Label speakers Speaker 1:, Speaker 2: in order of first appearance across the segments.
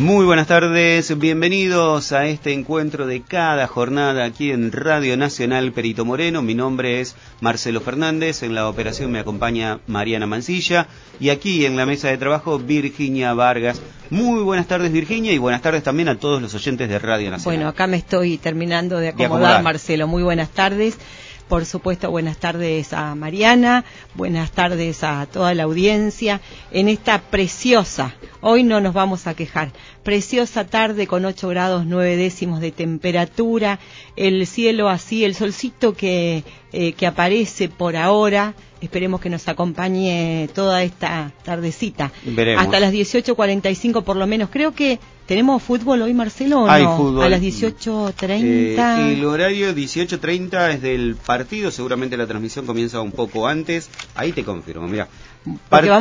Speaker 1: Muy buenas tardes, bienvenidos a este encuentro de cada jornada aquí en Radio Nacional Perito Moreno. Mi nombre es Marcelo Fernández, en la operación me acompaña Mariana Mancilla y aquí en la mesa de trabajo Virginia Vargas. Muy buenas tardes, Virginia, y buenas tardes también a todos los oyentes de Radio Nacional.
Speaker 2: Bueno, acá me estoy terminando de acomodar, Marcelo. Muy buenas tardes. Por supuesto, buenas tardes a Mariana, buenas tardes a toda la audiencia en esta preciosa, hoy no nos vamos a quejar, preciosa tarde con 8 grados 9 décimos de temperatura, el cielo así, el solcito que aparece por ahora. Esperemos que nos acompañe toda esta tardecita.
Speaker 1: Veremos.
Speaker 2: Hasta las 18:45 por lo menos. Creo que tenemos fútbol hoy, Marcelo, ¿o no?
Speaker 1: Hay fútbol.
Speaker 2: A las 18:30.
Speaker 1: El horario 18:30 es del partido. Seguramente la transmisión comienza un poco antes. Ahí te confirmo, mira.
Speaker 2: Partido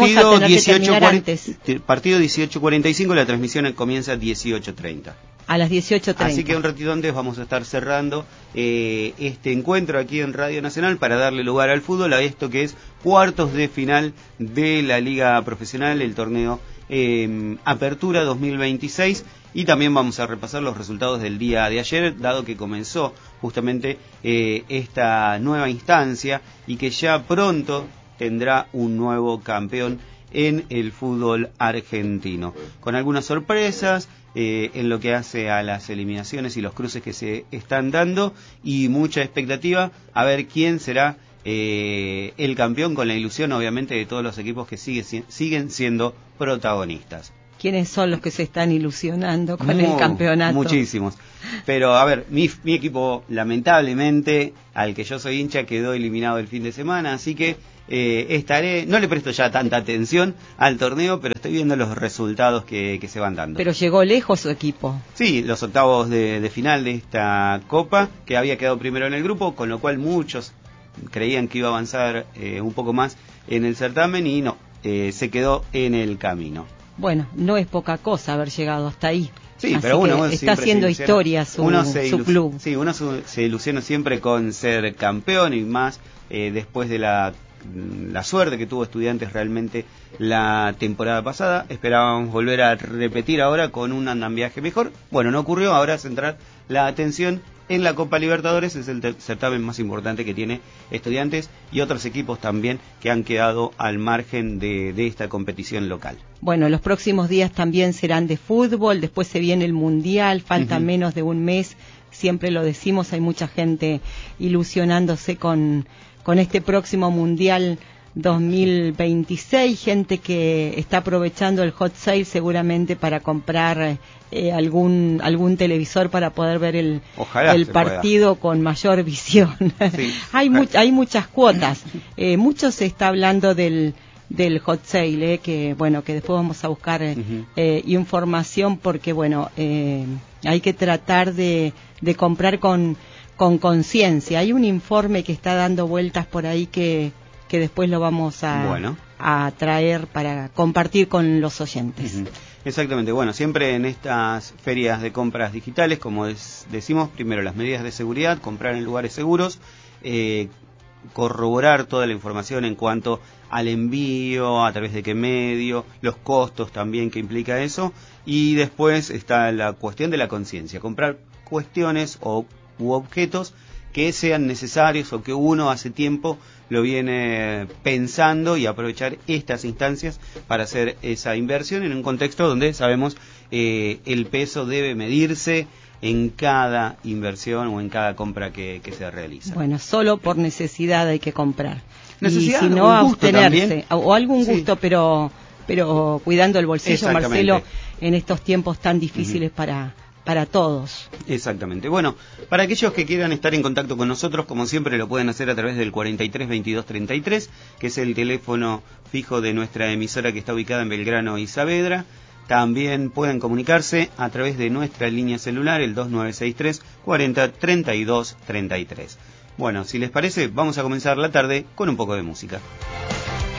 Speaker 1: 18:45, la transmisión comienza a 18:30.
Speaker 2: A las 18:30.
Speaker 1: Así que un ratito antes vamos a estar cerrando este encuentro aquí en Radio Nacional para darle lugar al fútbol, a esto que es cuartos de final de la Liga Profesional, el torneo Apertura 2026, y también vamos a repasar los resultados del día de ayer, dado que comenzó justamente esta nueva instancia y que ya pronto tendrá un nuevo campeón en el fútbol argentino, con algunas sorpresas en lo que hace a las eliminaciones y los cruces que se están dando, y mucha expectativa a ver quién será el campeón, con la ilusión obviamente de todos los equipos que siguen siendo protagonistas.
Speaker 2: ¿Quiénes son los que se están ilusionando con el campeonato?
Speaker 1: Muchísimos. Pero, a ver, mi equipo, lamentablemente, al que yo soy hincha, quedó eliminado el fin de semana, así que no le presto ya tanta atención al torneo, pero estoy viendo los resultados que se van dando.
Speaker 2: Pero llegó lejos su equipo.
Speaker 1: Sí, los octavos de final de esta Copa, que había quedado primero en el grupo, con lo cual muchos creían que iba a avanzar un poco más en el certamen, y no, se quedó en el camino.
Speaker 2: Bueno, no es poca cosa haber llegado hasta ahí.
Speaker 1: Sí, pero uno
Speaker 2: está haciendo historia su club.
Speaker 1: Sí, uno se ilusiona siempre con ser campeón, y más después de la suerte que tuvo Estudiantes realmente la temporada pasada. Esperábamos volver a repetir ahora con un andamiaje mejor. Bueno, no ocurrió. Ahora centrar la atención en la Copa Libertadores, es el certamen más importante que tiene Estudiantes y otros equipos también que han quedado al margen de esta competición local.
Speaker 2: Bueno, los próximos días también serán de fútbol, después se viene el Mundial, falta menos de un mes, siempre lo decimos, hay mucha gente ilusionándose con este próximo Mundial 2026, gente que está aprovechando el hot sale seguramente para comprar algún televisor para poder ver el partido con mayor visión. Sí. Hay muchas cuotas. Mucho se está hablando del hot sale, que bueno, que después vamos a buscar información, porque bueno, hay que tratar de comprar con conciencia. Hay un informe que está dando vueltas por ahí que después lo vamos a traer para compartir con los oyentes.
Speaker 1: Exactamente. Bueno, siempre en estas ferias de compras digitales, como decimos, primero las medidas de seguridad, comprar en lugares seguros, corroborar toda la información en cuanto al envío, a través de qué medio, los costos también que implica eso, y después está la cuestión de la conciencia, comprar cuestiones u objetos que sean necesarios o que uno hace tiempo lo viene pensando, y aprovechar estas instancias para hacer esa inversión en un contexto donde sabemos el peso debe medirse en cada inversión o en cada compra que se realiza.
Speaker 2: Bueno, solo por necesidad hay que comprar.
Speaker 1: Necesidad,
Speaker 2: y si no, abstenerse
Speaker 1: también,
Speaker 2: o algún gusto, pero cuidando el bolsillo, Marcelo, en estos tiempos tan difíciles para todos.
Speaker 1: Exactamente. Bueno, para aquellos que quieran estar en contacto con nosotros, como siempre lo pueden hacer a través del 43 22 33, que es el teléfono fijo de nuestra emisora que está ubicada en Belgrano y Saavedra. También pueden comunicarse a través de nuestra línea celular, el 2963 40 32 33. Bueno, si les parece, vamos a comenzar la tarde con un poco de música.